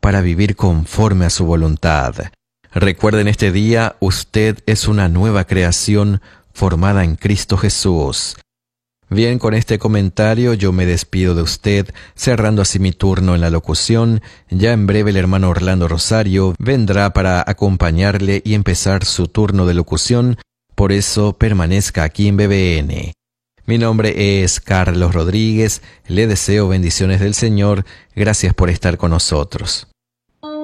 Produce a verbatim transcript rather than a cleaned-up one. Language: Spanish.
para vivir conforme a su voluntad. Recuerden este día, usted es una nueva creación formada en Cristo Jesús. Bien, con este comentario yo me despido de usted, cerrando así mi turno en la locución. Ya en breve el hermano Orlando Rosario vendrá para acompañarle y empezar su turno de locución, por eso permanezca aquí en B B N. Mi nombre es Carlos Rodríguez, le deseo bendiciones del Señor, gracias por estar con nosotros.